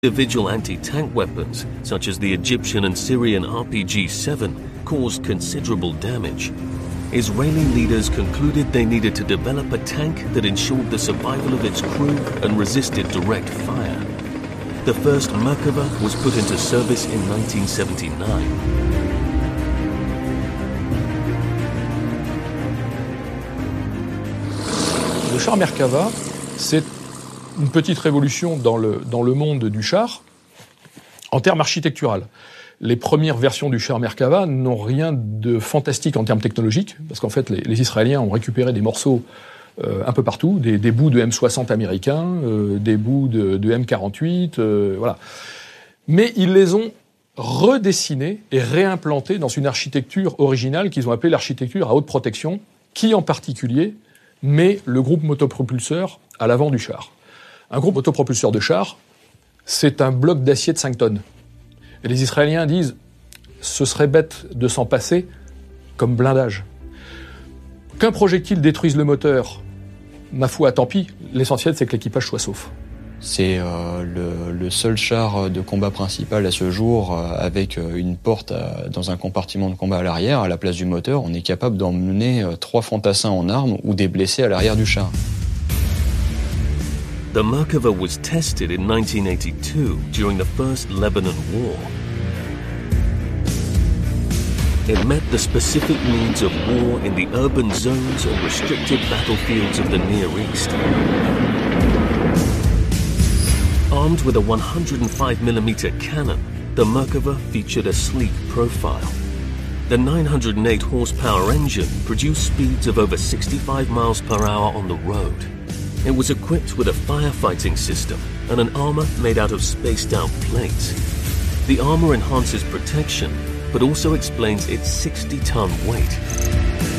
Individual anti-tank weapons, such as the Egyptian and Syrian RPG-7, caused considerable damage. Israeli leaders concluded they needed to develop a tank that ensured the survival of its crew and resisted direct fire. The first Merkava was put into service in 1979. Le char Merkava, c'est une petite révolution dans le monde du char en termes architectural. Les premières versions du char Merkava n'ont rien de fantastique en termes technologiques, parce qu'en fait, les Israéliens ont récupéré des morceaux un peu partout, des bouts de M60 américains, des bouts de M48, voilà. Mais ils les ont redessinés et réimplantés dans une architecture originale qu'ils ont appelée l'architecture à haute protection, qui en particulier met le groupe motopropulseur à l'avant du char. Un groupe autopropulseur de char, c'est un bloc d'acier de 5 tonnes. Et les Israéliens disent, ce serait bête de s'en passer comme blindage. Qu'un projectile détruise le moteur, ma foi, tant pis. L'essentiel, c'est que l'équipage soit sauf. C'est le seul char de combat principal à ce jour avec une porte dans un compartiment de combat à l'arrière, à la place du moteur. On est capable d'emmener 3 fantassins en armes ou des blessés à l'arrière du char. The Merkava was tested in 1982 during the First Lebanon War. It met the specific needs of war in the urban zones and restricted battlefields of the Near East. Armed with a 105mm cannon, the Merkava featured a sleek profile. The 908 horsepower engine produced speeds of over 65 miles per hour on the road. It was equipped with a firefighting system and an armor made out of spaced-out plates. The armor enhances protection, but also explains its 60-ton weight.